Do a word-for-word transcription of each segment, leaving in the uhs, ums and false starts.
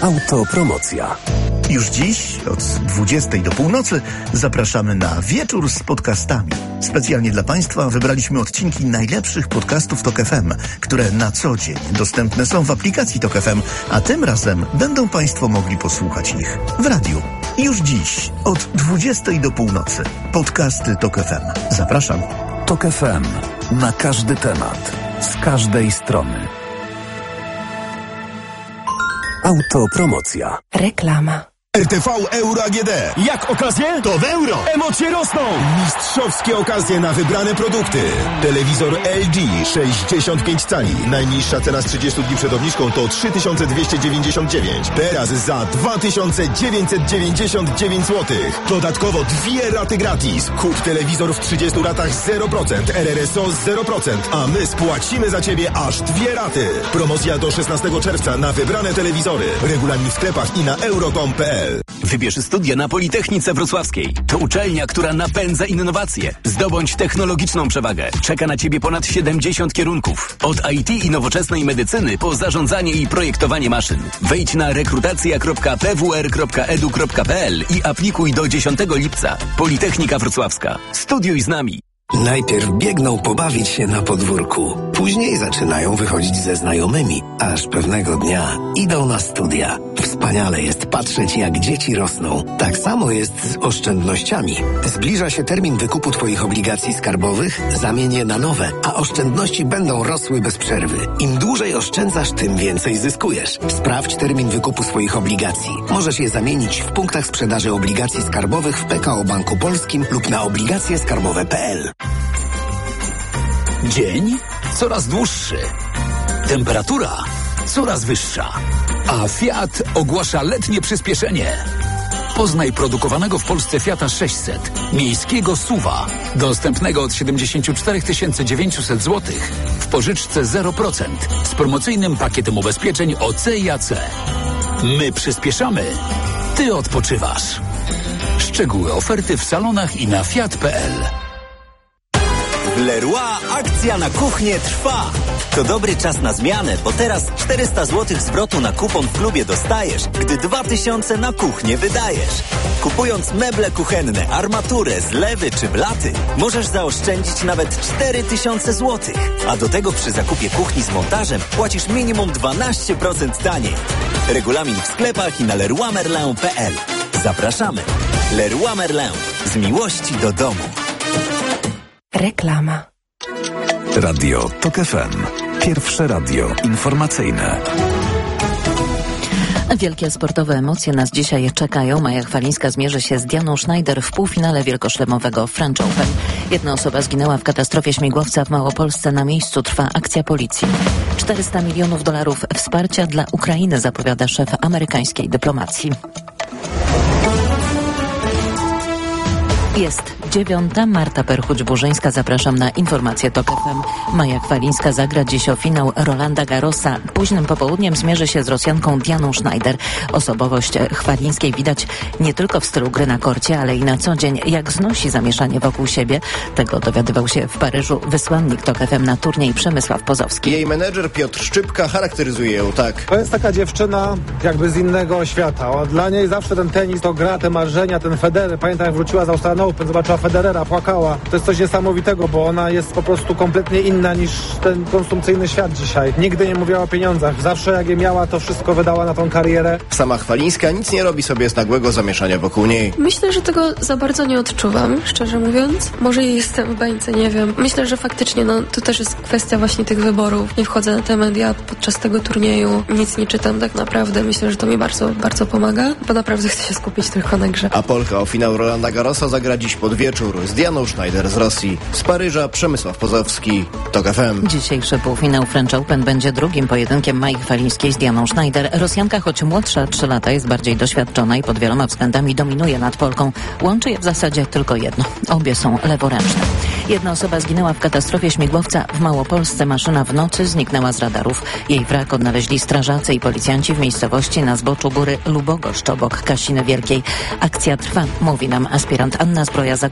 Autopromocja. Już dziś od dwudziestej do północy zapraszamy na wieczór z podcastami. Specjalnie dla Państwa wybraliśmy odcinki najlepszych podcastów Tok F M, które na co dzień dostępne są w aplikacji Tok F M, a tym razem będą Państwo mogli posłuchać ich w radiu. Już dziś od dwudziestej do północy. Podcasty Tok F M. Zapraszam. Tok F M. Na każdy temat. Z każdej strony. Autopromocja. Reklama. R T V Euro A G D. Jak okazje? To w euro. Emocje rosną. Mistrzowskie okazje na wybrane produkty. Telewizor L G sześćdziesiąt pięć cali. Najniższa cena z trzydziestu dni przed obniżką to trzy tysiące dwieście dziewięćdziesiąt dziewięć. Teraz za dwa tysiące dziewięćset dziewięćdziesiąt dziewięć złotych. Dodatkowo dwie raty gratis. Kup telewizor w trzydziestu ratach zero procent. R R S O zero procent. A my spłacimy za Ciebie aż dwie raty. Promocja do szesnastego czerwca na wybrane telewizory. Regulamin w sklepach i na euro kropka com kropka p l. Wybierz studia na Politechnice Wrocławskiej. To uczelnia, która napędza innowacje. Zdobądź technologiczną przewagę. Czeka na Ciebie ponad siedemdziesiąt kierunków. Od I T i nowoczesnej medycyny po zarządzanie i projektowanie maszyn. Wejdź na rekrutacja kropka p w r kropka e d u kropka p l i aplikuj do dziesiątego lipca. Politechnika Wrocławska. Studiuj z nami. Najpierw biegną pobawić się na podwórku. Później zaczynają wychodzić ze znajomymi. Aż pewnego dnia idą na studia. Wspaniale jest patrzeć, jak dzieci rosną. Tak samo jest z oszczędnościami. Zbliża się termin wykupu Twoich obligacji skarbowych, zamień je na nowe, a oszczędności będą rosły bez przerwy. Im dłużej oszczędzasz, tym więcej zyskujesz. Sprawdź termin wykupu swoich obligacji. Możesz je zamienić w punktach sprzedaży obligacji skarbowych w P K O Banku Polskim lub na obligacje skarbowe kropka p l. Dzień coraz dłuższy. Temperatura coraz wyższa. A Fiat ogłasza letnie przyspieszenie. Poznaj produkowanego w Polsce Fiata sześćset, miejskiego SUV-a, dostępnego od siedemdziesiąt cztery tysiące dziewięćset złotych w pożyczce zero procent z promocyjnym pakietem ubezpieczeń O C i A C. My przyspieszamy, Ty odpoczywasz. Szczegóły oferty w salonach i na fiat kropka p l. W Leroy akcja na kuchnię trwa. To dobry czas na zmianę, bo teraz czterysta złotych zwrotu na kupon w klubie dostajesz, gdy dwa tysiące na kuchnię wydajesz. Kupując meble kuchenne, armaturę, zlewy czy blaty, możesz zaoszczędzić nawet cztery tysiące złotych. A do tego przy zakupie kuchni z montażem płacisz minimum dwanaście procent taniej. Regulamin w sklepach i na leroy merlin kropka p l. Zapraszamy. Leroy Merlin. Z miłości do domu. Reklama. Radio Tok F M. Pierwsze radio informacyjne. Wielkie sportowe emocje nas dzisiaj czekają. Maja Chwalińska zmierzy się z Dianą Schneider w półfinale wielkoszlemowego French Open. Jedna osoba zginęła w katastrofie śmigłowca w Małopolsce. Na miejscu trwa akcja policji. czterysta milionów dolarów wsparcia dla Ukrainy, zapowiada szef amerykańskiej dyplomacji. Jest dziewiąta. Marta Perchuć-Burzyńska. Zapraszam na informacje Tok F M. Maja Chwalińska zagra dziś o finał Rolanda Garrosa. Późnym popołudniem zmierzy się z Rosjanką Dianą Schneider. Osobowość Chwalińskiej widać nie tylko w stylu gry na korcie, ale i na co dzień, jak znosi zamieszanie wokół siebie. Tego dowiadywał się w Paryżu wysłannik Tok F M na turniej Przemysław Pozowski. Jej menedżer Piotr Szczypka charakteryzuje ją tak. To jest taka dziewczyna jakby z innego świata. A dla niej zawsze ten tenis to gra, te marzenia, ten Federer. Pamiętam, jak wróciła z Australian Open, zobaczyła Federera, płakała. To jest coś niesamowitego, bo ona jest po prostu kompletnie inna niż ten konsumpcyjny świat dzisiaj. Nigdy nie mówiła o pieniądzach. Zawsze jak je miała, to wszystko wydała na tą karierę. Sama Chwalińska nic nie robi sobie z nagłego zamieszania wokół niej. Myślę, że tego za bardzo nie odczuwam, szczerze mówiąc. Może jestem w bańce, nie wiem. Myślę, że faktycznie no, to też jest kwestia właśnie tych wyborów. Nie wchodzę na te media podczas tego turnieju. Nic nie czytam tak naprawdę. Myślę, że to mi bardzo, bardzo pomaga, bo naprawdę chcę się skupić tylko na grze. A Polka o finał Rolanda Garrosa zagra dziś pod wieczór z Dianą Schneider z Rosji. Z Paryża Przemysław Pozowski, Tok F M. Dzisiejszy półfinał French Open będzie drugim pojedynkiem Mai Chwalińskiej z Dianą Schneider. Rosjanka, choć młodsza trzy lata, jest bardziej doświadczona i pod wieloma względami dominuje nad Polką. Łączy je w zasadzie tylko jedno. Obie są leworęczne. Jedna osoba zginęła w katastrofie śmigłowca w Małopolsce. Maszyna w nocy zniknęła z radarów. Jej wrak odnaleźli strażacy i policjanci w miejscowości na zboczu góry Lubogoszcz obok Kasiny Wielkiej. Akcja trwa, mówi nam aspirant Anna Zbroja-Zagórska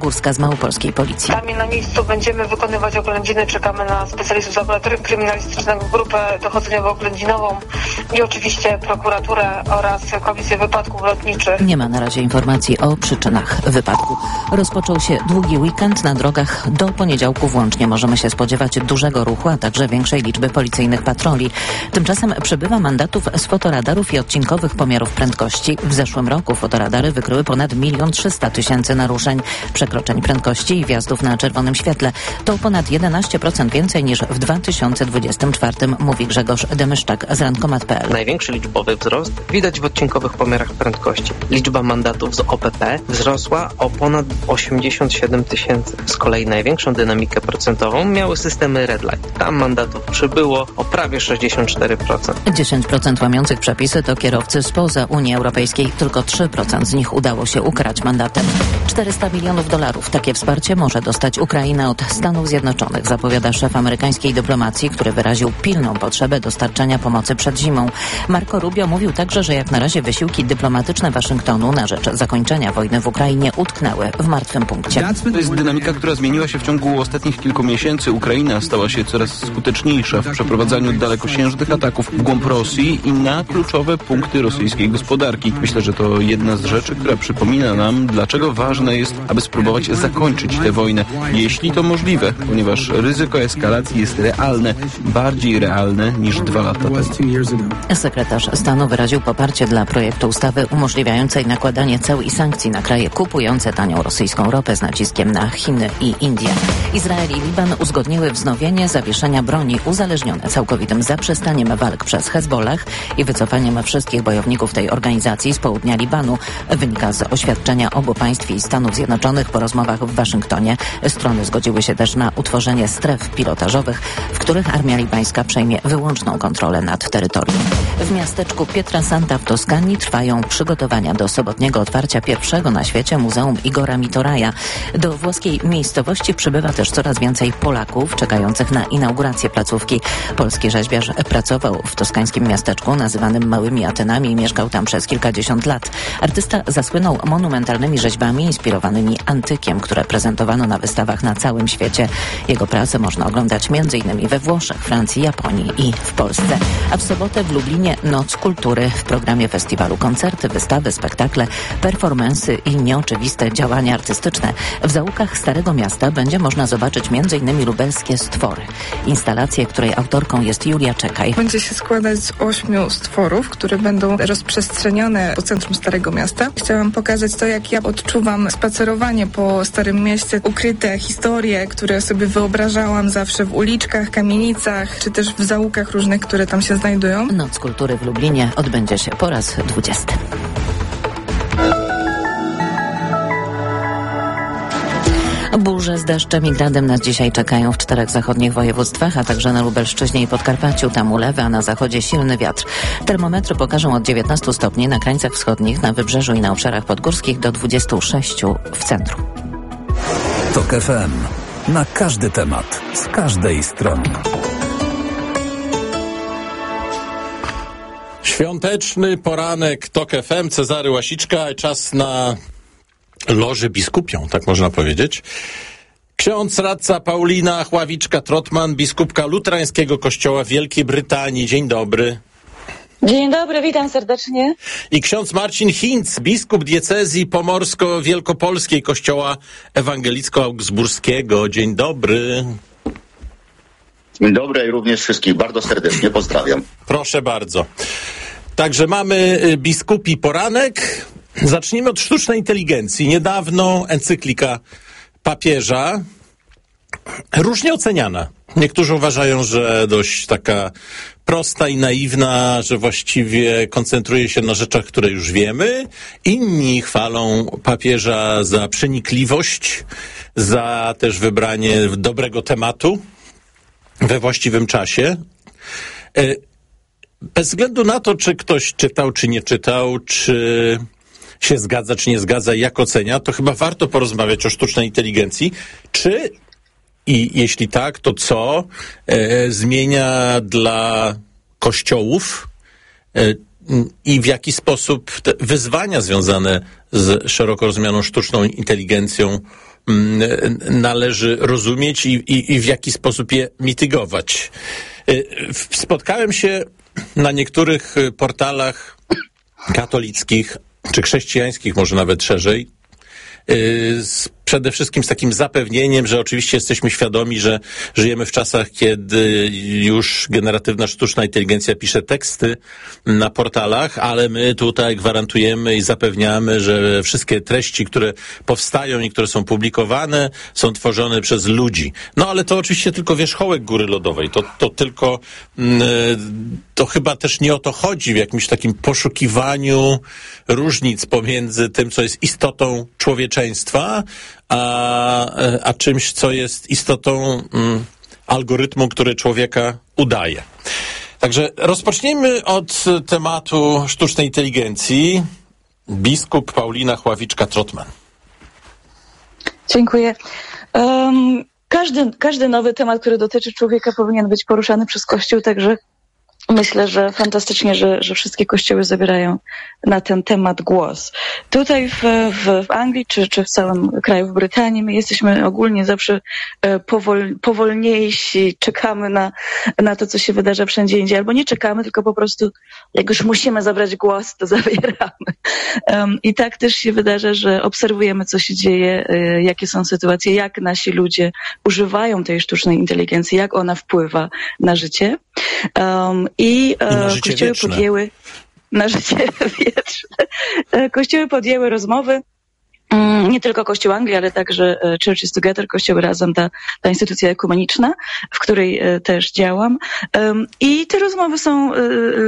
Górska z Małopolskiej Policji. Sami na miejscu będziemy wykonywać oględziny. Czekamy na specjalistów z laboratorium kryminalistycznego, grupę dochodzeniowo-oględzinową i oczywiście prokuraturę oraz Komisję Wypadków Lotniczych. Nie ma na razie informacji o przyczynach wypadku. Rozpoczął się długi weekend. Na drogach do poniedziałku włącznie możemy się spodziewać dużego ruchu, a także większej liczby policyjnych patroli. Tymczasem przybywa mandatów z fotoradarów i odcinkowych pomiarów prędkości. W zeszłym roku fotoradary wykryły ponad milion trzysta tysięcy naruszeń, przekroczeń prędkości i wjazdów na czerwonym świetle. To ponad jedenaście procent więcej niż w dwa tysiące dwudziestym czwartym, mówi Grzegorz Demyszczak z rankomat kropka pe el. Największy liczbowy wzrost widać w odcinkowych pomiarach prędkości. Liczba mandatów z o pe pe wzrosła o ponad osiemdziesiąt siedem tysięcy. Z kolei największą dynamikę procentową miały systemy Red Light. Tam mandatów przybyło o prawie sześćdziesiąt cztery procent. dziesięć procent łamiących przepisy to kierowcy spoza Unii Europejskiej. Tylko trzy procent z nich udało się ukarać mandatem. czterysta milionów dolarów. Takie wsparcie może dostać Ukraina od Stanów Zjednoczonych, zapowiada szef amerykańskiej dyplomacji, który wyraził pilną potrzebę dostarczania pomocy przed zimą. Marco Rubio mówił także, że jak na razie wysiłki dyplomatyczne Waszyngtonu na rzecz zakończenia wojny w Ukrainie utknęły w martwym punkcie. To jest dynamika, która zmieniła się w ciągu ostatnich kilku miesięcy. Ukraina stała się coraz skuteczniejsza w przeprowadzaniu dalekosiężnych ataków w głąb Rosji i na kluczowe punkty rosyjskiej gospodarki. Myślę, że to jedna z rzeczy, która przypomina nam, dlaczego ważne jest, aby spróbować zakończyć tę wojnę, jeśli to możliwe, ponieważ ryzyko eskalacji jest realne, bardziej realne niż dwa lata temu. Sekretarz stanu wyraził poparcie dla projektu ustawy umożliwiającej nakładanie ceł i sankcji na kraje kupujące tanią rosyjską ropę z naciskiem na Chiny i Indie. Izrael i Liban uzgodniły wznowienie zawieszenia broni uzależnione całkowitym zaprzestaniem walk przez Hezbollah i wycofaniem wszystkich bojowników tej organizacji z południa Libanu. Wynika z oświadczenia obu państw i Stanów Zjednoczonych po rozmowach w Waszyngtonie. Strony zgodziły się też na utworzenie stref pilotażowych, w których armia libańska przejmie wyłączną kontrolę nad terytorium. W miasteczku Pietrasanta w Toskanii trwają przygotowania do sobotniego otwarcia pierwszego na świecie Muzeum Igora Mitoraja. Do włoskiej miejscowości przybywa też coraz więcej Polaków czekających na inaugurację placówki. Polski rzeźbiarz pracował w toskańskim miasteczku nazywanym Małymi Atenami i mieszkał tam przez kilkadziesiąt lat. Artysta zasłynął monumentalnymi rzeźbami inspirowanymi antykiem, które prezentowano na wystawach na całym świecie. Jego pracę można oglądać m.in. we Włoszech, Francji, Japonii i w Polsce. A w sobotę w Lublinie Noc Kultury. W programie festiwalu koncerty, wystawy, spektakle, performansy i nieoczywiste działania artystyczne. W zaułkach Starego Miasta będzie można zobaczyć m.in. lubelskie stwory. Instalację, której autorką jest Julia Czekaj. Będzie się składać z ośmiu stworów, które będą rozprzestrzenione po centrum Starego Miasta. Chciałam pokazać to, jak ja odczuwam spacerowanie po Starym Mieście, ukryte historie, które sobie wyobrażałam zawsze w uliczkach, kamienicach, czy też w zaułkach różnych, które tam się znajdują. Noc Kultury w Lublinie odbędzie się po raz dwudziesty. Burze z deszczem i gradem nas dzisiaj czekają w czterech zachodnich województwach, a także na Lubelszczyźnie i Podkarpaciu. Tam ulewy, a na zachodzie silny wiatr. Termometry pokażą od dziewiętnastu stopni na krańcach wschodnich, na wybrzeżu i na obszarach podgórskich do dwudziestu sześciu w centrum. TOK F M. Na każdy temat, z każdej strony. Świąteczny poranek TOK F M, Cezary Łasiczka, czas na lożę biskupią, tak można powiedzieć. Ksiądz radca Paulina Chławiczka-Trotman, biskupka luterańskiego kościoła w Wielkiej Brytanii. Dzień dobry. Dzień dobry, witam serdecznie. I ksiądz Marcin Hinz, biskup diecezji pomorsko-wielkopolskiej kościoła ewangelicko-augsburskiego. Dzień dobry. Dzień dobry i również wszystkich bardzo serdecznie pozdrawiam. Proszę bardzo. Także mamy biskupi poranek. Zacznijmy od sztucznej inteligencji. Niedawno encyklika papieża, różnie oceniana. Niektórzy uważają, że dość taka prosta i naiwna, że właściwie koncentruje się na rzeczach, które już wiemy. Inni chwalą papieża za przenikliwość, za też wybranie dobrego tematu we właściwym czasie. Bez względu na to, czy ktoś czytał, czy nie czytał, czy się zgadza, czy nie zgadza, jak ocenia, to chyba warto porozmawiać o sztucznej inteligencji. Czy i jeśli tak, to co e, zmienia dla kościołów e, i w jaki sposób te wyzwania związane z szeroko rozumianą sztuczną inteligencją należy rozumieć i, i, i w jaki sposób je mitygować. Spotkałem się na niektórych portalach katolickich, czy chrześcijańskich, może nawet szerzej, z, przede wszystkim z takim zapewnieniem, że oczywiście jesteśmy świadomi, że żyjemy w czasach, kiedy już generatywna sztuczna inteligencja pisze teksty na portalach, ale my tutaj gwarantujemy i zapewniamy, że wszystkie treści, które powstają i które są publikowane, są tworzone przez ludzi. No ale to oczywiście tylko wierzchołek góry lodowej. To, to tylko, to chyba też nie o to chodzi w jakimś takim poszukiwaniu różnic pomiędzy tym, co jest istotą człowieczeństwa, a, a czymś, co jest istotą mm, algorytmu, który człowieka udaje. Także rozpocznijmy od tematu sztucznej inteligencji. Biskup Paulina Chławiczka-Trotman. Dziękuję. Um, każdy, każdy nowy temat, który dotyczy człowieka, powinien być poruszany przez Kościół, także myślę, że fantastycznie, że, że wszystkie kościoły zabierają na ten temat głos. Tutaj w, w, w Anglii, czy, czy w całym kraju, w Brytanii, my jesteśmy ogólnie zawsze powol, powolniejsi, czekamy na, na to, co się wydarza wszędzie indziej, albo nie czekamy, tylko po prostu, jak już musimy zabrać głos, to zabieramy. Um, I tak też się wydarza, że obserwujemy, co się dzieje, y, jakie są sytuacje, jak nasi ludzie używają tej sztucznej inteligencji, jak ona wpływa na życie. Um, I, e, I na życie kościoły wieczne. podjęły na życie wieczne. Kościoły podjęły rozmowy. Um, nie tylko Kościół Anglii, ale także Churches Together, Kościoły Razem, ta, ta instytucja ekumeniczna, w której e, też działam. Um, I te rozmowy są e,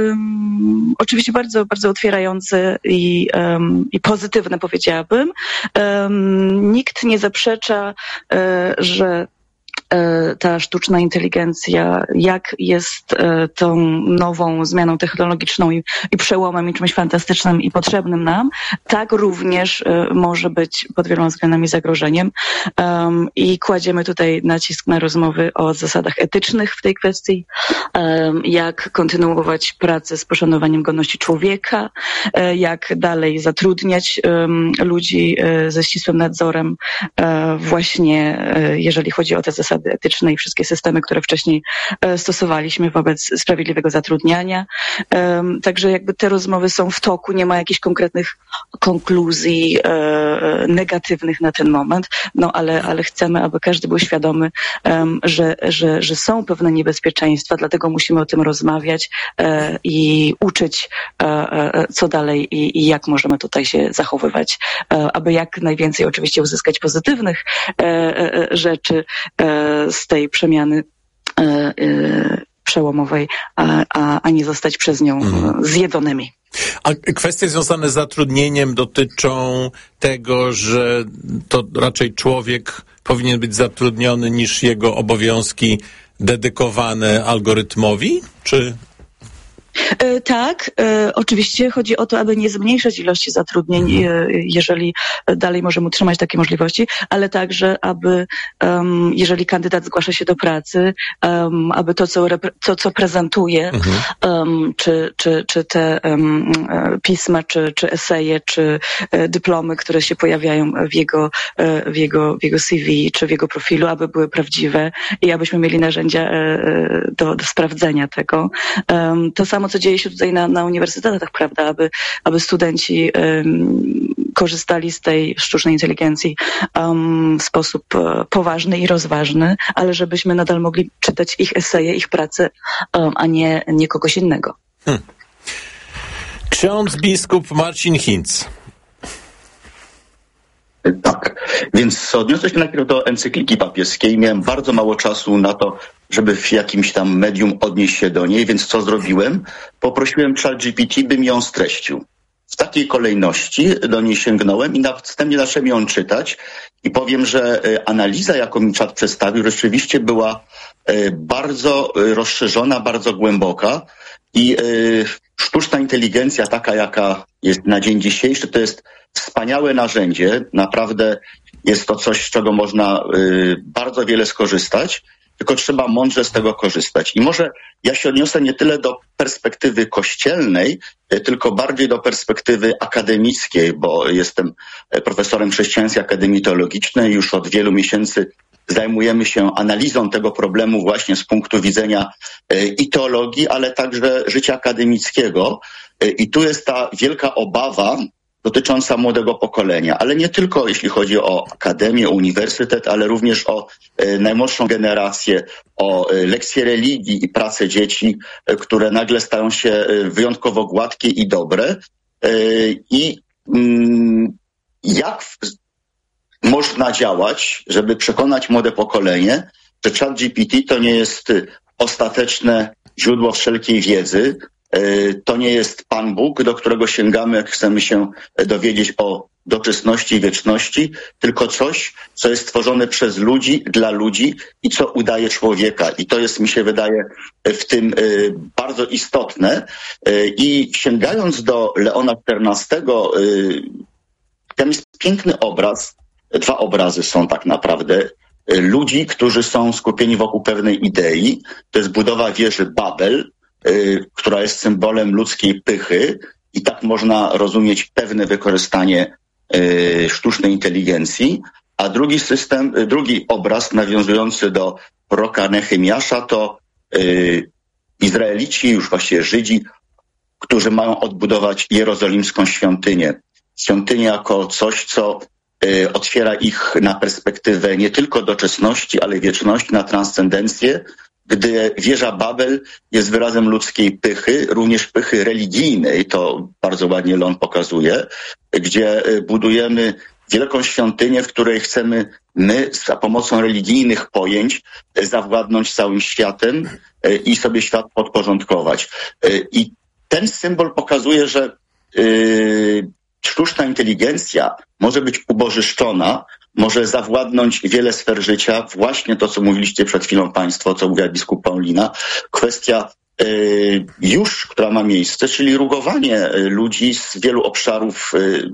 um, oczywiście bardzo, bardzo otwierające i, um, i pozytywne, powiedziałabym. Um, nikt nie zaprzecza, e, że ta sztuczna inteligencja, jak jest tą nową zmianą technologiczną i, i przełomem i czymś fantastycznym i potrzebnym nam, tak również może być pod wieloma względami zagrożeniem. Um, I kładziemy tutaj nacisk na rozmowy o zasadach etycznych w tej kwestii, um, jak kontynuować pracę z poszanowaniem godności człowieka, jak dalej zatrudniać um, ludzi ze ścisłym nadzorem um, właśnie jeżeli chodzi o te zasady etyczne i wszystkie systemy, które wcześniej e, stosowaliśmy wobec sprawiedliwego zatrudniania. E, także jakby te rozmowy są w toku, nie ma jakichś konkretnych konkluzji e, negatywnych na ten moment, no ale, ale chcemy, aby każdy był świadomy, e, że, że, że są pewne niebezpieczeństwa, dlatego musimy o tym rozmawiać e, i uczyć, e, e, co dalej i, i jak możemy tutaj się zachowywać, e, aby jak najwięcej oczywiście uzyskać pozytywnych e, e, rzeczy e, z tej przemiany e, e, przełomowej, a, a, a nie zostać przez nią mhm. zjedzonymi. A kwestie związane z zatrudnieniem dotyczą tego, że to raczej człowiek powinien być zatrudniony niż jego obowiązki dedykowane algorytmowi, czy... E, tak, e, oczywiście chodzi o to, aby nie zmniejszać ilości zatrudnień, e, jeżeli dalej możemy utrzymać takie możliwości, ale także, aby um, jeżeli kandydat zgłasza się do pracy, um, aby to, co, repre- to, co prezentuje, mhm. um, czy, czy, czy te um, pisma, czy, czy eseje, czy e, dyplomy, które się pojawiają w jego, e, w, jego, w jego C V, czy w jego profilu, aby były prawdziwe i abyśmy mieli narzędzia e, do, do sprawdzenia tego. Um, to samo, co dzieje się tutaj na, na uniwersytetach, prawda, aby, aby studenci um, korzystali z tej sztucznej inteligencji um, w sposób uh, poważny i rozważny, ale żebyśmy nadal mogli czytać ich eseje, ich prace, um, a nie, nie kogoś innego. Hmm. Ksiądz biskup Marcin Hinz. Tak, więc odniosę się najpierw do encykliki papieskiej. Miałem bardzo mało czasu na to, żeby w jakimś tam medium odnieść się do niej, więc co zrobiłem? Poprosiłem ChatGPT, by mi ją streścił. W takiej kolejności do niej sięgnąłem i następnie zacząłem ją czytać i powiem, że analiza, jaką mi czat przedstawił, rzeczywiście była bardzo rozszerzona, bardzo głęboka i sztuczna inteligencja, taka jaka jest na dzień dzisiejszy, to jest wspaniałe narzędzie. Naprawdę jest to coś, z czego można bardzo wiele skorzystać, tylko trzeba mądrze z tego korzystać. I może ja się odniosę nie tyle do perspektywy kościelnej, tylko bardziej do perspektywy akademickiej, bo jestem profesorem chrześcijańskiej Akademii Teologicznej. Już od wielu miesięcy zajmujemy się analizą tego problemu właśnie z punktu widzenia i teologii, ale także życia akademickiego. I tu jest ta wielka obawa dotycząca młodego pokolenia, ale nie tylko jeśli chodzi o akademię, o uniwersytet, ale również o e, najmłodszą generację, o e, lekcje religii i pracę dzieci, e, które nagle stają się e, wyjątkowo gładkie i dobre. E, I mm, jak w, można działać, żeby przekonać młode pokolenie, że ChatGPT to nie jest ostateczne źródło wszelkiej wiedzy, to nie jest Pan Bóg, do którego sięgamy, jak chcemy się dowiedzieć o doczesności i wieczności, tylko coś, co jest stworzone przez ludzi, dla ludzi i co udaje człowieka. I to jest, mi się wydaje, w tym bardzo istotne. I sięgając do Leona czternastego, tam jest piękny obraz, dwa obrazy są tak naprawdę, ludzi, którzy są skupieni wokół pewnej idei. To jest budowa wieży Babel, która jest symbolem ludzkiej pychy i tak można rozumieć pewne wykorzystanie y, sztucznej inteligencji, a drugi system, drugi obraz nawiązujący do proroka Nehemiasza to y, Izraelici, już właściwie Żydzi, którzy mają odbudować jerozolimską świątynię. Świątynię jako coś, co y, otwiera ich na perspektywę nie tylko doczesności, ale wieczności, na transcendencję, gdy wieża Babel jest wyrazem ludzkiej pychy, również pychy religijnej, to bardzo ładnie Leon pokazuje, gdzie budujemy wielką świątynię, w której chcemy my za pomocą religijnych pojęć zawładnąć całym światem i sobie świat podporządkować. I ten symbol pokazuje, że yy, sztuczna inteligencja może być ubożyszczona, może zawładnąć wiele sfer życia. Właśnie to, co mówiliście przed chwilą Państwo, co mówiła biskup Paulina, kwestia y, już, która ma miejsce, czyli rugowanie ludzi z wielu obszarów y,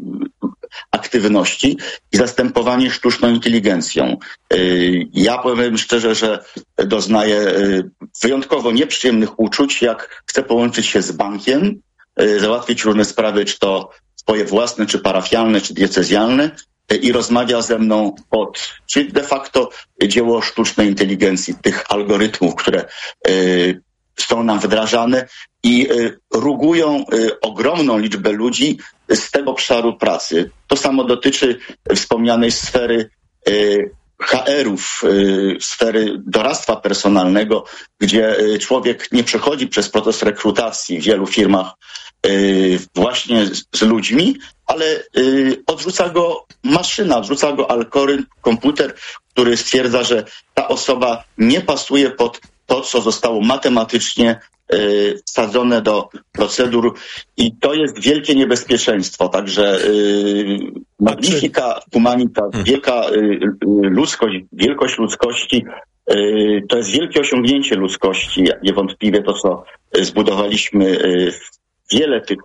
aktywności i zastępowanie sztuczną inteligencją. Y, ja powiem szczerze, że doznaję y, wyjątkowo nieprzyjemnych uczuć, jak chcę połączyć się z bankiem, y, załatwić różne sprawy, czy to swoje własne, czy parafialne, czy diecezjalne, i rozmawia ze mną bot, czyli de facto dzieło sztucznej inteligencji, tych algorytmów, które y, są nam wdrażane i y, rugują y, ogromną liczbę ludzi z tego obszaru pracy. To samo dotyczy wspomnianej sfery y, H R-ów, y, sfery doradztwa personalnego, gdzie y, człowiek nie przechodzi przez proces rekrutacji w wielu firmach y, właśnie z, z ludźmi, ale y, odrzuca go maszyna, odrzuca go algorytm, komputer, który stwierdza, że ta osoba nie pasuje pod to, co zostało matematycznie y, wsadzone do procedur i to jest wielkie niebezpieczeństwo. Także y, magnifica humanita, wielka y, y, ludzkość, wielkość ludzkości, y, to jest wielkie osiągnięcie ludzkości. Niewątpliwie to, co zbudowaliśmy, y, wiele tych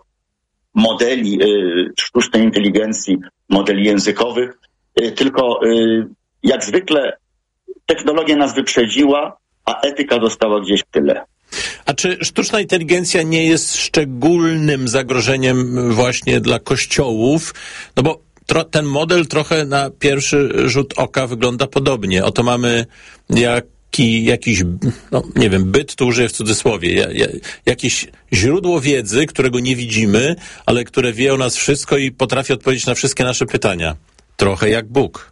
modeli y, sztucznej inteligencji, modeli językowych, y, tylko y, jak zwykle technologia nas wyprzedziła, a etyka została gdzieś w tyle. A czy sztuczna inteligencja nie jest szczególnym zagrożeniem właśnie dla kościołów? No bo tro, ten model trochę na pierwszy rzut oka wygląda podobnie. Oto mamy jaki, jakiś, no nie wiem, byt, tu użyję w cudzysłowie, ja, ja, jakieś źródło wiedzy, którego nie widzimy, ale które wie o nas wszystko i potrafi odpowiedzieć na wszystkie nasze pytania. Trochę jak Bóg.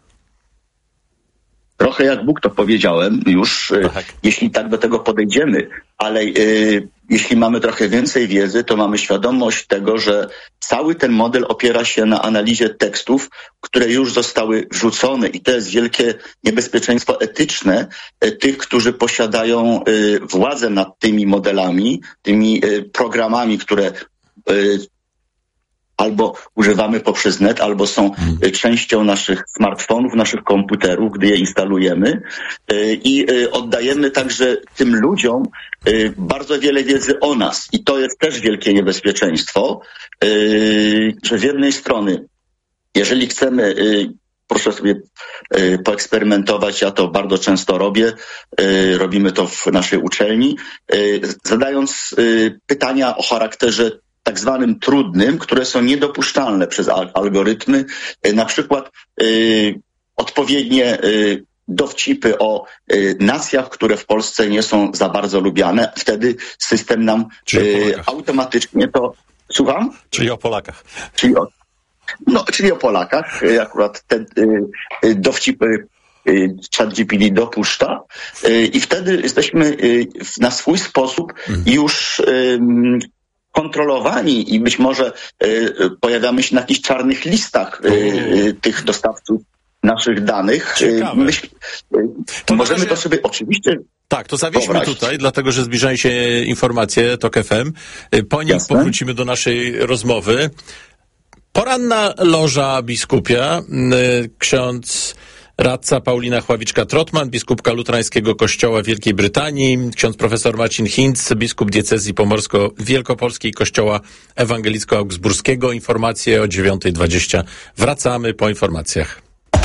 Trochę jak Bóg, to powiedziałem już, tak. Jeśli tak do tego podejdziemy, ale y, jeśli mamy trochę więcej wiedzy, to mamy świadomość tego, że cały ten model opiera się na analizie tekstów, które już zostały wrzucone i to jest wielkie niebezpieczeństwo etyczne y, tych, którzy posiadają y, władzę nad tymi modelami, tymi y, programami, które y, albo używamy poprzez net, albo są hmm. częścią naszych smartfonów, naszych komputerów, gdy je instalujemy i oddajemy także tym ludziom bardzo wiele wiedzy o nas. I to jest też wielkie niebezpieczeństwo, że z jednej strony, jeżeli chcemy, proszę sobie poeksperymentować, ja to bardzo często robię, robimy to w naszej uczelni, zadając pytania o charakterze tak zwanym trudnym, które są niedopuszczalne przez al- algorytmy, y, na przykład y, odpowiednie y, dowcipy o y, nacjach, które w Polsce nie są za bardzo lubiane. Wtedy system nam y, automatycznie to... Słucham? Czyli o Polakach. Czyli o, no, czyli o Polakach. Y, akurat te y, y, dowcipy y, ChatGPT dopuszcza y, i wtedy jesteśmy y, na swój sposób mhm. już y, kontrolowani i być może y, pojawiamy się na jakichś czarnych listach y, y, tych dostawców naszych danych. Ciekawe. Myśl, to możemy razie... to sobie oczywiście... Tak, to zawieźmy wyobrazić. tutaj, dlatego że zbliżają się informacje TOK F M. Po nich Jasne. powrócimy do naszej rozmowy. Poranna loża biskupia, ksiądz radca Paulina Chławiczka-Trotman, biskupka Luterańskiego Kościoła Wielkiej Brytanii, ksiądz profesor Marcin Hinz, biskup diecezji pomorsko-wielkopolskiej Kościoła Ewangelicko-Augsburskiego. Informacje o dziewiąta dwadzieścia. Wracamy po informacjach.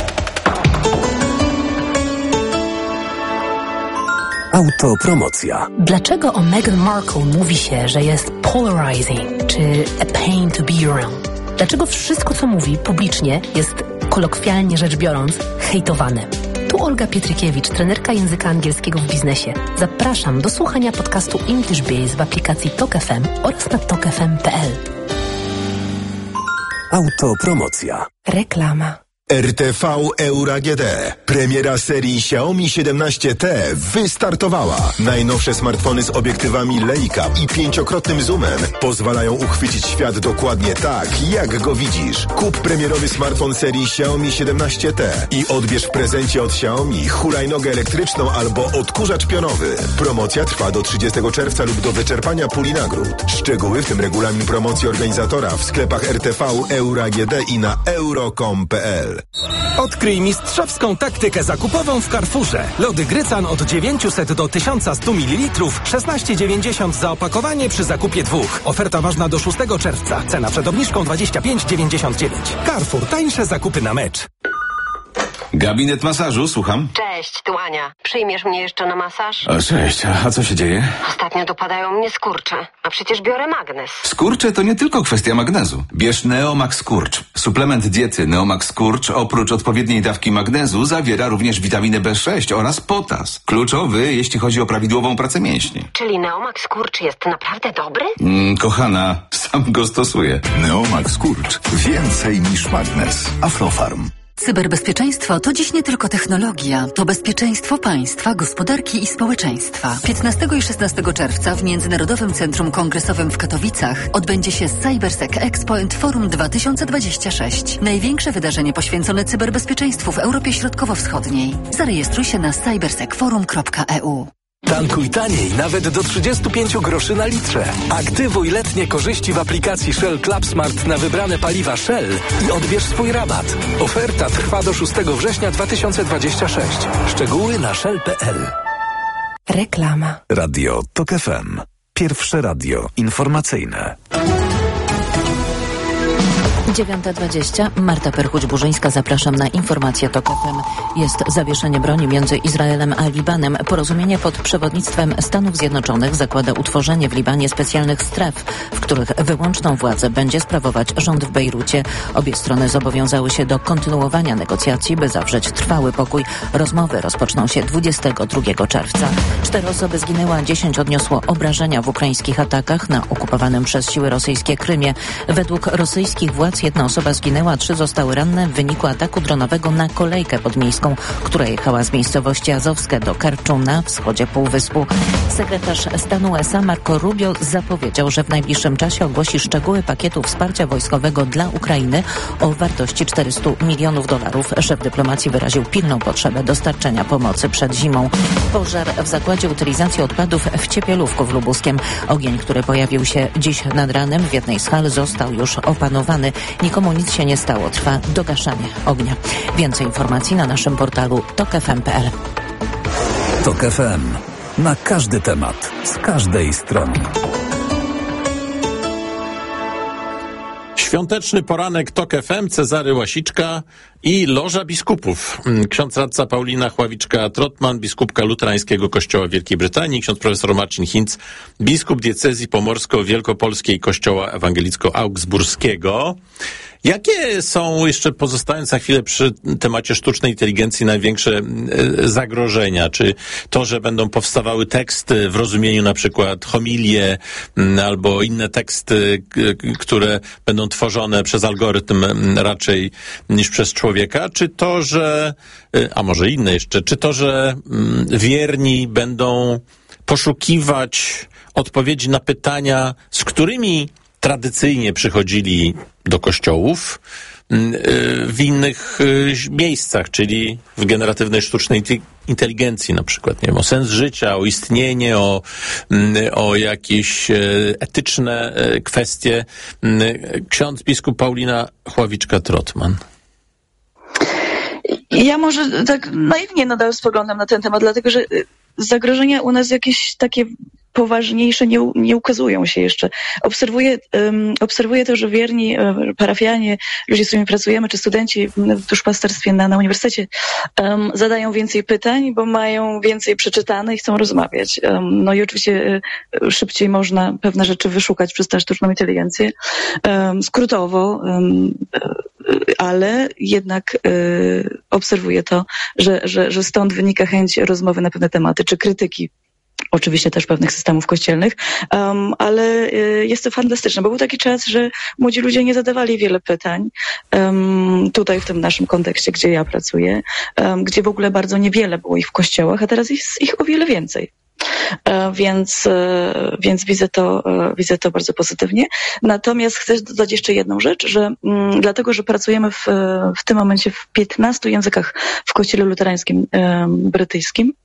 Autopromocja. Dlaczego o Meghan Markle mówi się, że jest polarizing, czy a pain to be around? Dlaczego wszystko, co mówi publicznie, jest, kolokwialnie rzecz biorąc, hejtowane? Tu Olga Pietrykiewicz, trenerka języka angielskiego w biznesie. Zapraszam do słuchania podcastu English Biz w aplikacji TOK F M oraz na tok f m kropka p l. Autopromocja. Reklama. R T V Euro A G D. Premiera serii Xiaomi siedemnaście T wystartowała. Najnowsze smartfony z obiektywami Leica i pięciokrotnym zoomem pozwalają uchwycić świat dokładnie tak, jak go widzisz. Kup premierowy smartfon serii Xiaomi siedemnaście T i odbierz w prezencie od Xiaomi hulajnogę elektryczną albo odkurzacz pionowy. Promocja trwa do trzydziestego czerwca lub do wyczerpania puli nagród. Szczegóły, w tym regulamin promocji organizatora, w sklepach R T V Euro A G D i na euro kropka com kropka p l. Odkryj mistrzowską taktykę zakupową w Carrefourze. Lody Grycan od dziewięćset do tysiąc sto mililitrów, szesnaście dziewięćdziesiąt za opakowanie przy zakupie dwóch. Oferta ważna do szóstego czerwca. Cena przed obniżką dwadzieścia pięć dziewięćdziesiąt dziewięć. Carrefour. Tańsze zakupy na mecz. Gabinet masażu, słucham. Cześć, tu Ania. Przyjmiesz mnie jeszcze na masaż? O, cześć, a co się dzieje? Ostatnio dopadają mnie skurcze, a przecież biorę magnes. Skurcze to nie tylko kwestia magnezu. Bierz Neomax Skurcz. Suplement diety Neomax Skurcz oprócz odpowiedniej dawki magnezu zawiera również witaminę B sześć oraz potas. Kluczowy, jeśli chodzi o prawidłową pracę mięśni. Czyli Neomax Skurcz jest naprawdę dobry? Mm, kochana, sam go stosuję. Neomax Skurcz. Więcej niż magnes. Aflofarm. Cyberbezpieczeństwo to dziś nie tylko technologia, to bezpieczeństwo państwa, gospodarki i społeczeństwa. piętnastego i szesnastego czerwca w Międzynarodowym Centrum Kongresowym w Katowicach odbędzie się CyberSec Expo and Forum dwa tysiące dwadzieścia sześć. Największe wydarzenie poświęcone cyberbezpieczeństwu w Europie Środkowo-Wschodniej. Zarejestruj się na cybersec forum kropka e u. Tankuj taniej, nawet do trzydzieści pięć groszy na litrze. Aktywuj letnie korzyści w aplikacji Shell Club Smart na wybrane paliwa Shell i odbierz swój rabat. Oferta trwa do szóstego września dwa tysiące dwudziestego szóstego. Szczegóły na shell kropka p l. Reklama. Radio TOK F M. Pierwsze radio informacyjne. dziewiąta dwadzieścia. Marta Perchuć-Burzyńska, zapraszam na informacje TOK F M. Jest zawieszenie broni między Izraelem a Libanem. Porozumienie pod przewodnictwem Stanów Zjednoczonych zakłada utworzenie w Libanie specjalnych stref, w których wyłączną władzę będzie sprawować rząd w Bejrucie. Obie strony zobowiązały się do kontynuowania negocjacji, by zawrzeć trwały pokój. Rozmowy rozpoczną się dwudziestego drugiego czerwca. Cztery osoby zginęły, a dziesięć odniosło obrażenia w ukraińskich atakach na okupowanym przez siły rosyjskie Krymie. Według rosyjskich władz jedna osoba zginęła, trzy zostały ranne w wyniku ataku dronowego na kolejkę podmiejską, która jechała z miejscowości Azowskie do Karczu na wschodzie półwyspu. Sekretarz stanu U S A Marco Rubio zapowiedział, że w najbliższym czasie ogłosi szczegóły pakietu wsparcia wojskowego dla Ukrainy o wartości czterysta milionów dolarów. Szef dyplomacji wyraził pilną potrzebę dostarczenia pomocy przed zimą. Pożar w zakładzie utylizacji odpadów w Ciepielówku w Lubuskiem. Ogień, który pojawił się dziś nad ranem w jednej z hal, został już opanowany. Nikomu nic się nie stało. Trwa dogaszanie ognia. Więcej informacji na naszym portalu tok f m kropka p l. TOK F M. Na każdy temat. Z każdej strony. Świąteczny poranek TOK F M, Cezary Łasiczka i Loża Biskupów. Ksiądz radca Paulina Chławiczka-Trotman, biskupka luterańskiego Kościoła Wielkiej Brytanii, ksiądz profesor Marcin Hinz, biskup diecezji pomorsko-wielkopolskiej Kościoła Ewangelicko-Augsburskiego. Jakie są, jeszcze pozostając na chwilę przy temacie sztucznej inteligencji, największe zagrożenia? Czy to, że będą powstawały teksty w rozumieniu na przykład homilie albo inne teksty, które będą tworzone przez algorytm raczej niż przez człowieka? Czy to, że, a może inne jeszcze, czy to, że wierni będą poszukiwać odpowiedzi na pytania, z którymi tradycyjnie przychodzili do kościołów w innych miejscach, czyli w generatywnej sztucznej inteligencji na przykład, nie wiem, o sens życia, o istnienie, o, o jakieś etyczne kwestie. Ksiądz biskup Paulina Chławiczka-Trotman. Ja może tak naiwnie nadal spoglądam na ten temat, dlatego że zagrożenia u nas jakieś takie poważniejsze nie, nie ukazują się jeszcze. Obserwuję, um, obserwuję to, że wierni um, parafianie, ludzie, z którymi pracujemy, czy studenci w duszpasterstwie na, na uniwersytecie um, zadają więcej pytań, bo mają więcej przeczytane i chcą rozmawiać. Um, no i oczywiście um, szybciej można pewne rzeczy wyszukać przez tę sztuczną inteligencję. Um, skrótowo, um, ale jednak um, obserwuję to, że, że, że stąd wynika chęć rozmowy na pewne tematy, czy krytyki. Oczywiście też pewnych systemów kościelnych, um, ale y, jest to fantastyczne, bo był taki czas, że młodzi ludzie nie zadawali wiele pytań, um, tutaj w tym naszym kontekście, gdzie ja pracuję, um, gdzie w ogóle bardzo niewiele było ich w kościołach, a teraz jest ich o wiele więcej. E, więc, e, więc widzę to, e, widzę to bardzo pozytywnie. Natomiast chcę dodać jeszcze jedną rzecz, że m, dlatego, że pracujemy w, w tym momencie w piętnastu językach w Kościele Luterańskim e, Brytyjskim,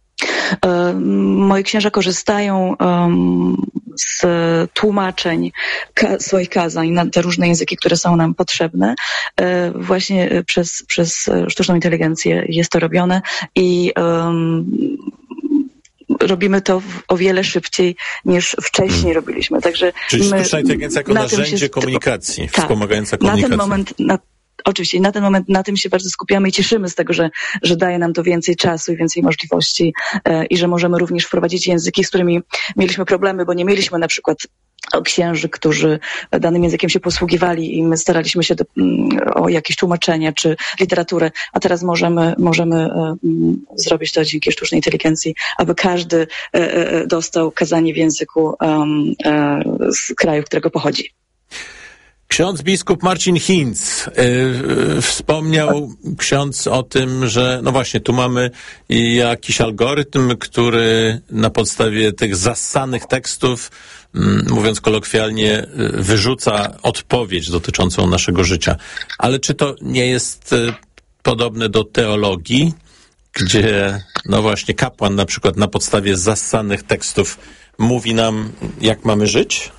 moi księża korzystają um, z tłumaczeń ka- swoich kazań na te różne języki, które są nam potrzebne. E, właśnie przez, przez sztuczną inteligencję jest to robione i um, robimy to w, o wiele szybciej niż wcześniej hmm. robiliśmy. Także Czyli my, sztuczna inteligencja jako narzędzie się, komunikacji, tak, wspomagająca komunikację. Na ten moment na Oczywiście na ten moment na tym się bardzo skupiamy i cieszymy z tego, że, że daje nam to więcej czasu i więcej możliwości e, i że możemy również wprowadzić języki, z którymi mieliśmy problemy, bo nie mieliśmy na przykład księży, którzy danym językiem się posługiwali i my staraliśmy się do, o jakieś tłumaczenie czy literaturę, a teraz możemy, możemy e, zrobić to dzięki sztucznej inteligencji, aby każdy e, e, dostał kazanie w języku e, e, z kraju, którego pochodzi. Ksiądz biskup Marcin Hinz, yy, wspomniał ksiądz o tym, że no właśnie, tu mamy jakiś algorytm, który na podstawie tych zassanych tekstów, yy, mówiąc kolokwialnie, yy, wyrzuca odpowiedź dotyczącą naszego życia. Ale czy to nie jest yy, podobne do teologii, gdzie no właśnie kapłan na przykład na podstawie zassanych tekstów mówi nam, jak mamy żyć?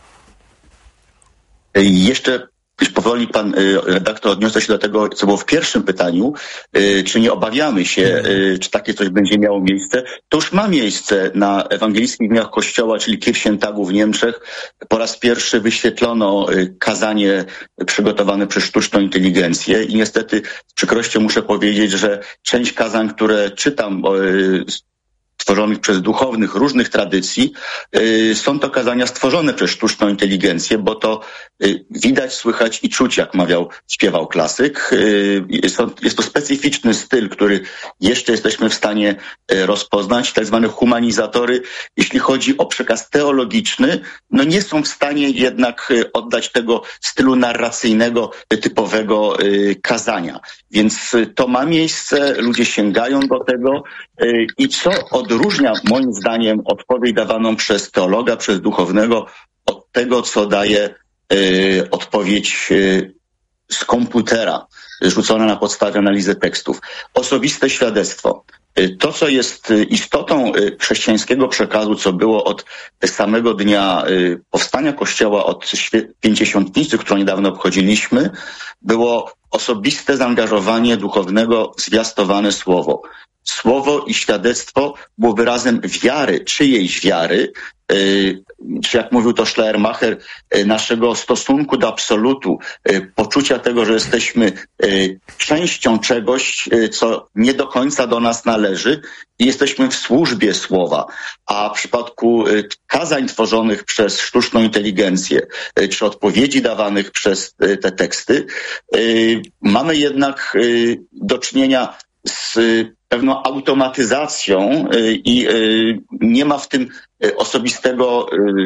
Jeszcze powoli pan redaktor odniósł się do tego, co było w pierwszym pytaniu, czy nie obawiamy się, czy takie coś będzie miało miejsce. To już ma miejsce na ewangelickich dniach Kościoła, czyli Kirchentagu w Niemczech. Po raz pierwszy wyświetlono kazanie przygotowane przez sztuczną inteligencję i niestety z przykrością muszę powiedzieć, że część kazań, które czytam, stworzonych przez duchownych różnych tradycji, yy, są to kazania stworzone przez sztuczną inteligencję, bo to yy, widać, słychać i czuć, jak mawiał, śpiewał klasyk. Yy, jest, to, jest to specyficzny styl, który jeszcze jesteśmy w stanie yy, rozpoznać. Tak zwane humanizatory, jeśli chodzi o przekaz teologiczny, no nie są w stanie jednak yy, oddać tego stylu narracyjnego, yy, typowego yy, kazania. Więc yy, to ma miejsce, ludzie sięgają do tego yy, i co od odróżnia moim zdaniem odpowiedź dawaną przez teologa, przez duchownego od tego, co daje y, odpowiedź y, z komputera, rzucona na podstawie analizy tekstów. Osobiste świadectwo. Y, to, co jest y, istotą y, chrześcijańskiego przekazu, co było od samego dnia y, powstania Kościoła, od świe- pięćdziesiątnicy, którą niedawno obchodziliśmy, było osobiste zaangażowanie duchownego w zwiastowane słowo. słowo i świadectwo było wyrazem wiary, czyjejś wiary, czy jak mówił to Schleiermacher, naszego stosunku do absolutu, poczucia tego, że jesteśmy częścią czegoś, co nie do końca do nas należy i jesteśmy w służbie słowa. A w przypadku kazań tworzonych przez sztuczną inteligencję, czy odpowiedzi dawanych przez te teksty, mamy jednak do czynienia z pewną automatyzacją i nie ma w tym osobistego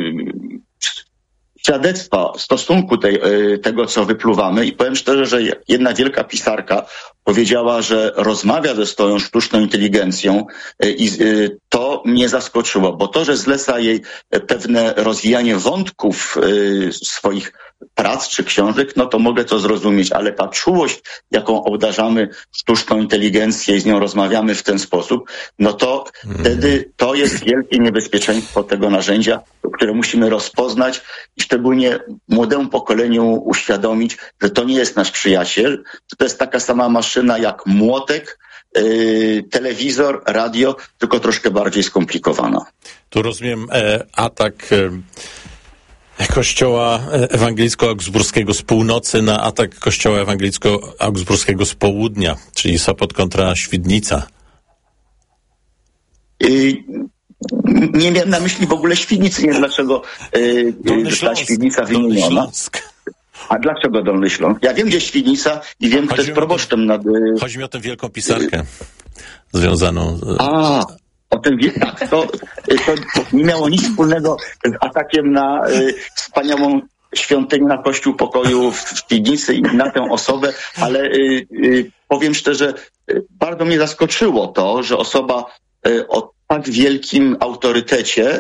świadectwa stosunku tej, tego, co wypluwamy. I powiem szczerze, że jedna wielka pisarka powiedziała, że rozmawia ze swoją sztuczną inteligencją i to mnie zaskoczyło, bo to, że zleca jej pewne rozwijanie wątków swoich prac czy książek, no to mogę to zrozumieć, ale ta czułość, jaką obdarzamy sztuczną inteligencję i z nią rozmawiamy w ten sposób, no to hmm. wtedy to jest wielkie niebezpieczeństwo tego narzędzia, które musimy rozpoznać i szczególnie młodemu pokoleniu uświadomić, że to nie jest nasz przyjaciel, że to jest taka sama maszyna jak młotek, yy, telewizor, radio, tylko troszkę bardziej skomplikowana. Tu rozumiem e, atak e, Kościoła Ewangelicko-Augsburskiego z północy na atak Kościoła Ewangelicko-Augsburskiego z południa, czyli Sopot kontra Świdnica. Yy, nie miałem na myśli w ogóle Świdnicy, nie wiem dlaczego yy, ta Świdnica wymieniona. A dlaczego Dolny Śląsk? Ja wiem, gdzie Świdnica i wiem, kto jest proboszczem nad... Chodzi mi o tę wielką pisarkę związaną... Z... A, o tym tak, to, to nie miało nic wspólnego z atakiem na y, wspaniałą świątynię, na Kościół Pokoju w Świdnicy i na tę osobę, ale y, y, powiem szczerze, y, bardzo mnie zaskoczyło to, że osoba y, o tak wielkim autorytecie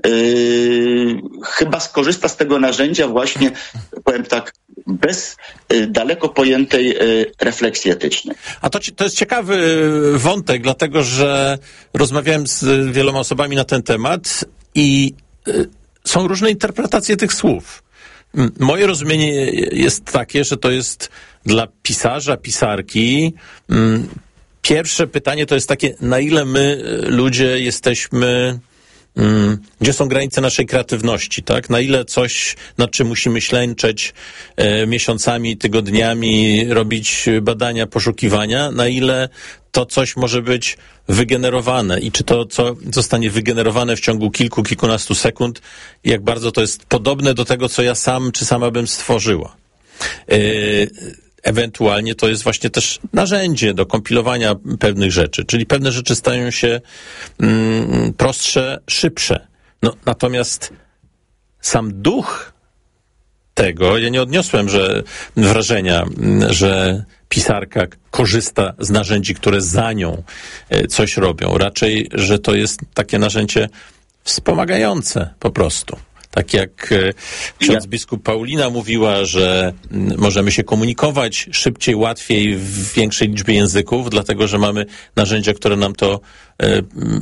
Yy, chyba skorzysta z tego narzędzia właśnie, powiem tak, bez y, daleko pojętej y, refleksji etycznej. A to, to jest ciekawy wątek, dlatego że rozmawiałem z wieloma osobami na ten temat i y, są różne interpretacje tych słów. Moje rozumienie jest takie, że to jest dla pisarza, pisarki. Mm, pierwsze pytanie to jest takie, na ile my ludzie jesteśmy... Hmm. Gdzie są granice naszej kreatywności, tak? Na ile coś, nad czym musimy ślęczeć e, miesiącami, tygodniami, robić badania, poszukiwania, na ile to coś może być wygenerowane i czy to, co zostanie wygenerowane w ciągu kilku, kilkunastu sekund, jak bardzo to jest podobne do tego, co ja sam czy sama bym stworzyła. E, Ewentualnie to jest właśnie też narzędzie do kompilowania pewnych rzeczy, czyli pewne rzeczy stają się mm, prostsze, szybsze. No, natomiast sam duch tego, ja nie odniosłem że wrażenia, że pisarka korzysta z narzędzi, które za nią coś robią. Raczej, że to jest takie narzędzie wspomagające po prostu. Tak jak ksiądz biskup Paulina mówiła, że możemy się komunikować szybciej, łatwiej, w większej liczbie języków, dlatego że mamy narzędzia, które nam to e,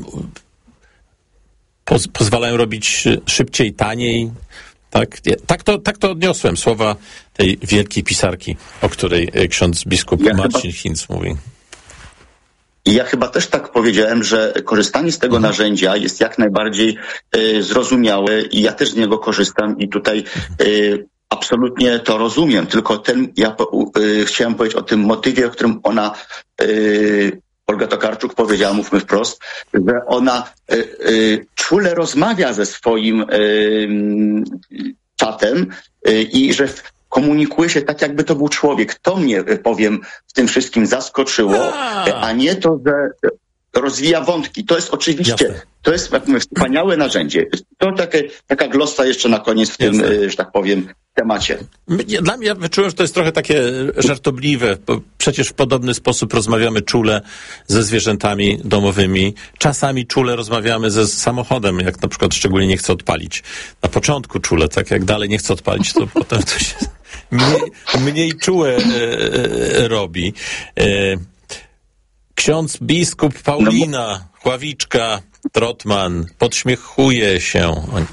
poz, pozwalają robić szybciej, taniej. Tak, tak, to, tak to odniosłem, słowa tej wielkiej pisarki, o której ksiądz biskup ja Marcin chyba... Hinz mówi. I ja chyba też tak powiedziałem, że korzystanie z tego mhm. narzędzia jest jak najbardziej y, zrozumiałe i ja też z niego korzystam i tutaj y, absolutnie to rozumiem. Tylko ten, ja y, chciałem powiedzieć o tym motywie, o którym ona, y, Olga Tokarczuk powiedziała, mówmy wprost, że ona y, y, czule rozmawia ze swoim y, czatem y, i że komunikuje się tak, jakby to był człowiek. To mnie, powiem, w tym wszystkim zaskoczyło, a, a nie to, że rozwija wątki. To jest oczywiście, Jasne. to jest, jak mówię, wspaniałe narzędzie. To takie, taka glosa jeszcze na koniec w tym, Jasne. że tak powiem, temacie. Dla mnie, ja wyczułem, że to jest trochę takie żartobliwe, bo przecież w podobny sposób rozmawiamy czule ze zwierzętami domowymi. Czasami czule rozmawiamy ze samochodem, jak na przykład szczególnie nie chce odpalić. Na początku czule, tak jak dalej nie chce odpalić, to potem to się mniej, mniej czule e, e, robi. E, ksiądz biskup Paulina, Chławiczka, Trotman, podśmiechuje się.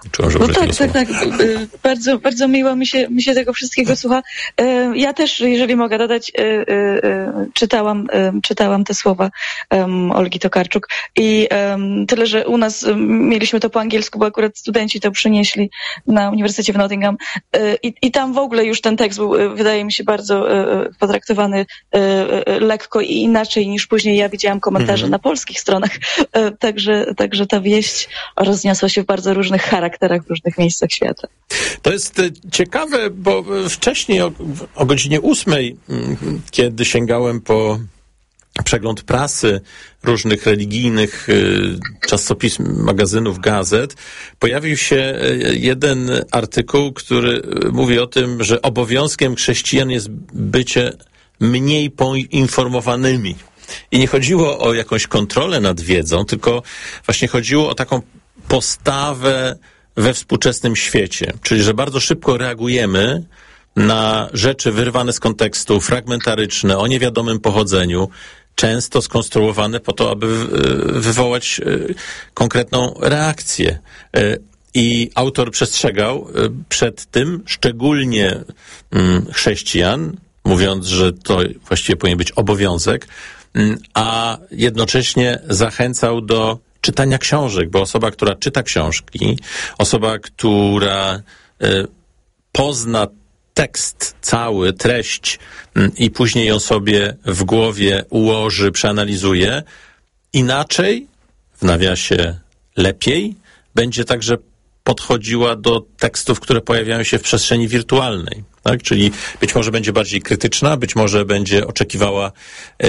No tak, tak, tak. Bardzo, bardzo miło mi się, mi się tego wszystkiego słucha. Ja też, jeżeli mogę dodać, czytałam, czytałam te słowa Olgi Tokarczuk i tyle, że u nas mieliśmy to po angielsku, bo akurat studenci to przynieśli na Uniwersytecie w Nottingham i, i tam w ogóle już ten tekst był, wydaje mi się, bardzo potraktowany lekko i inaczej niż później ja widziałam komentarze mhm. na polskich stronach. Także, także ta wieść rozniosła się w bardzo różnych charakterach w różnych miejscach świata. To jest ciekawe, bo wcześniej o, o godzinie ósmej, kiedy sięgałem po przegląd prasy różnych religijnych czasopism, magazynów, gazet, pojawił się jeden artykuł, który mówi o tym, że obowiązkiem chrześcijan jest bycie mniej poinformowanymi. I nie chodziło o jakąś kontrolę nad wiedzą, tylko właśnie chodziło o taką postawę we współczesnym świecie, czyli że bardzo szybko reagujemy na rzeczy wyrwane z kontekstu, fragmentaryczne, o niewiadomym pochodzeniu, często skonstruowane po to, aby wywołać konkretną reakcję. I autor przestrzegał przed tym, szczególnie chrześcijan, mówiąc, że to właściwie powinien być obowiązek, a jednocześnie zachęcał do czytania książek, bo osoba, która czyta książki, osoba, która y, pozna tekst cały, treść y, i później ją sobie w głowie ułoży, przeanalizuje, inaczej, w nawiasie lepiej, będzie także podchodziła do tekstów, które pojawiają się w przestrzeni wirtualnej. Tak? Czyli być może będzie bardziej krytyczna, być może będzie oczekiwała yy,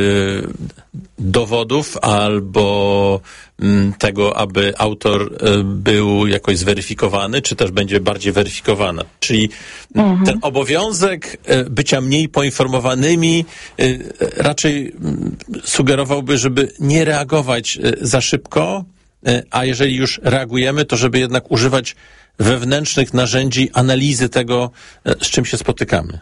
dowodów albo yy, tego, aby autor yy, był jakoś zweryfikowany, czy też będzie bardziej weryfikowana. Czyli mhm. ten obowiązek yy, bycia mniej poinformowanymi yy, raczej yy, sugerowałby, żeby nie reagować yy, za szybko, yy, a jeżeli już reagujemy, to żeby jednak używać wewnętrznych narzędzi analizy tego, z czym się spotykamy.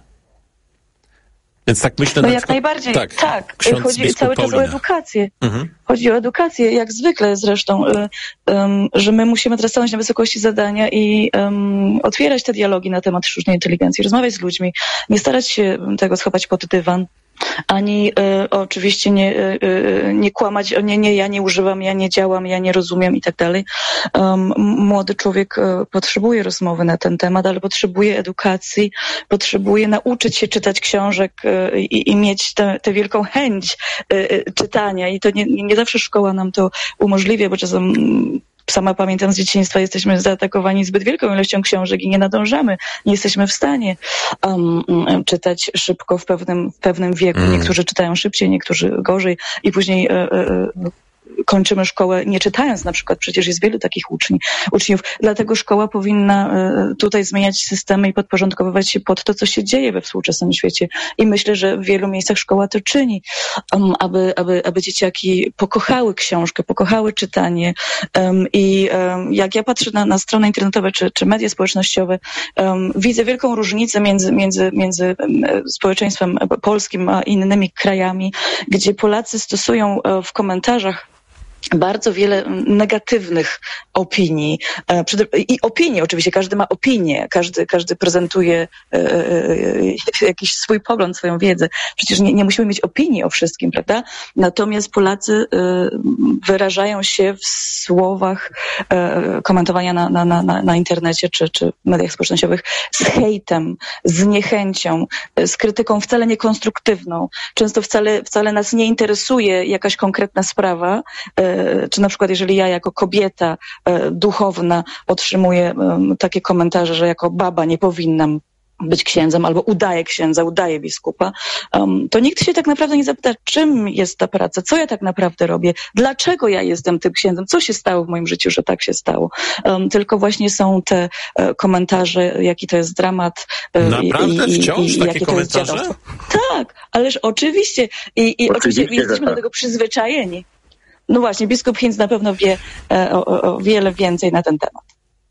Więc tak myślę... No na jak przykład, najbardziej, tak. tak. Chodzi cały czas Paulina. o edukację. Mhm. Chodzi o edukację, jak zwykle zresztą, y, um, że my musimy teraz stanąć na wysokości zadania i um, otwierać te dialogi na temat sztucznej inteligencji, rozmawiać z ludźmi, nie starać się tego schować pod dywan, ani y, oczywiście nie, y, nie kłamać, nie, nie, ja nie używam, ja nie działam, ja nie rozumiem i tak dalej. Um, młody człowiek y, potrzebuje rozmowy na ten temat, ale potrzebuje edukacji, potrzebuje nauczyć się czytać książek y, i, i mieć tę wielką chęć y, y, czytania i to nie, nie zawsze szkoła nam to umożliwia, bo czasem sama pamiętam z dzieciństwa, jesteśmy zaatakowani zbyt wielką ilością książek i nie nadążamy. Nie jesteśmy w stanie um, czytać szybko w pewnym, w pewnym wieku. Mm. Niektórzy czytają szybciej, niektórzy gorzej i później e, e, kończymy szkołę nie czytając na przykład. Przecież jest wielu takich uczni, uczniów. Dlatego szkoła powinna e, tutaj zmieniać systemy i podporządkowywać się pod to, co się dzieje we współczesnym świecie. I myślę, że w wielu miejscach szkoła to czyni, um, aby, aby, aby dzieciaki pokochały książkę, pokochały czytanie. Um, I um, jak ja patrzę na, na strony internetowe czy, czy media społecznościowe, um, widzę wielką różnicę między, między, między um, społeczeństwem polskim a innymi krajami, gdzie Polacy stosują um, w komentarzach bardzo wiele negatywnych opinii. I opinii oczywiście, każdy ma opinię, każdy, każdy prezentuje jakiś swój pogląd, swoją wiedzę. Przecież nie, nie musimy mieć opinii o wszystkim, prawda? Natomiast Polacy wyrażają się w słowach komentowania na, na, na, na internecie czy, czy mediach społecznościowych z hejtem, z niechęcią, z krytyką wcale niekonstruktywną. Często wcale, wcale nas nie interesuje jakaś konkretna sprawa, czy na przykład jeżeli ja jako kobieta duchowna otrzymuję takie komentarze, że jako baba nie powinnam być księdzem albo udaję księdza, udaję biskupa, to nikt się tak naprawdę nie zapyta, czym jest ta praca, co ja tak naprawdę robię, dlaczego ja jestem tym księdzem, co się stało w moim życiu, że tak się stało. Tylko właśnie są te komentarze, jaki to jest dramat. Naprawdę? I, Wciąż i, i takie jakie komentarze? To jest tak, ależ oczywiście. I, i oczywiście, oczywiście jesteśmy do tego przyzwyczajeni. No właśnie, biskup Hinz na pewno wie e, o, o wiele więcej na ten temat.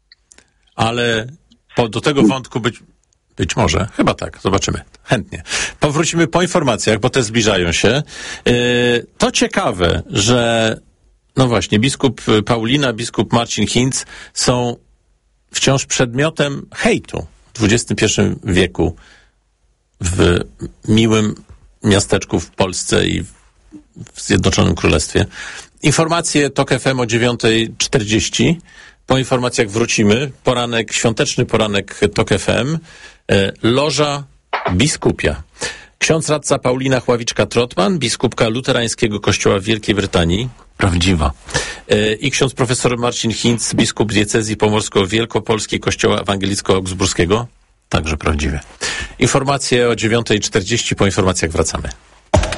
Ale po, do tego wątku być, być może, chyba tak, zobaczymy, chętnie. Powrócimy po informacjach, bo te zbliżają się. E, to ciekawe, że no właśnie, biskup Paulina, biskup Marcin Hinz są wciąż przedmiotem hejtu w dwudziestym pierwszym wieku w miłym miasteczku w Polsce i w Zjednoczonym Królestwie. Informacje TOK F M o dziewiąta czterdzieści. Po informacjach wrócimy. Poranek, świąteczny poranek TOK F M. Loża biskupia. Ksiądz radca Paulina Chławiczka-Trotman, biskupka luterańskiego kościoła w Wielkiej Brytanii. Prawdziwa. I ksiądz profesor Marcin Hinz, biskup diecezji pomorsko-wielkopolskiej kościoła ewangelicko-augsburskiego. Także prawdziwe. Informacje o dziewiąta czterdzieści. Po informacjach wracamy.